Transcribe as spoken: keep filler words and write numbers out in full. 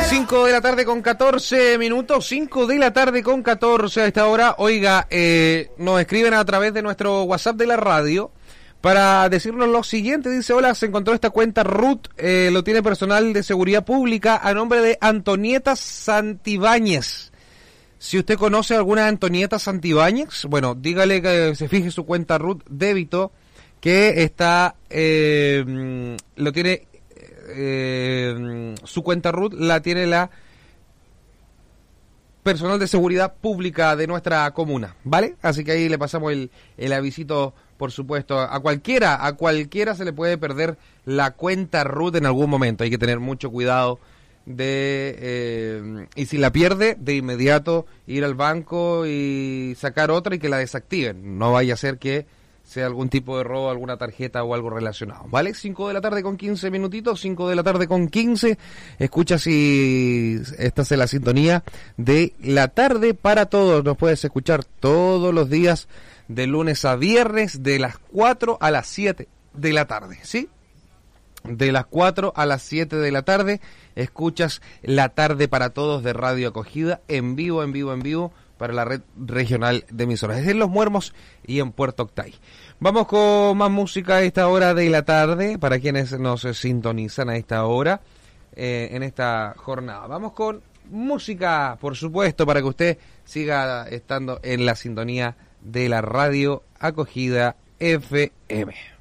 cinco de la tarde con catorce minutos, cinco de la tarde con catorce a esta hora. Oiga, eh, nos escriben a través de nuestro WhatsApp de la radio para decirnos lo siguiente. Dice: hola, se encontró esta cuenta root, eh, lo tiene personal de seguridad pública a nombre de Antonieta Santibáñez. Si usted conoce alguna Antonieta Santibáñez, bueno, dígale que se fije su cuenta root débito, que está, eh, lo tiene, eh, su cuenta root la tiene la personal de seguridad pública de nuestra comuna, ¿vale? Así que ahí le pasamos el, el avisito, por supuesto. A cualquiera, a cualquiera se le puede perder la cuenta root en algún momento. Hay que tener mucho cuidado de, eh, y si la pierde, de inmediato ir al banco y sacar otra y que la desactiven. No vaya a ser que sea algún tipo de robo, alguna tarjeta o algo relacionado, ¿vale? cinco de la tarde con quince minutitos, cinco de la tarde con quince. Escucha si estás en la sintonía de La Tarde para Todos. Nos puedes escuchar todos los días de lunes a viernes de las cuatro a las siete de la tarde, ¿sí? De las cuatro a las siete de la tarde escuchas La Tarde para Todos de Radio Acogida en vivo, en vivo, en vivo para la red regional de emisoras, desde Los Muermos y en Puerto Octay. Vamos con más música a esta hora de la tarde, para quienes nos sintonizan a esta hora, eh, en esta jornada. Vamos con música, por supuesto, para que usted siga estando en la sintonía de la Radio Acogida F M.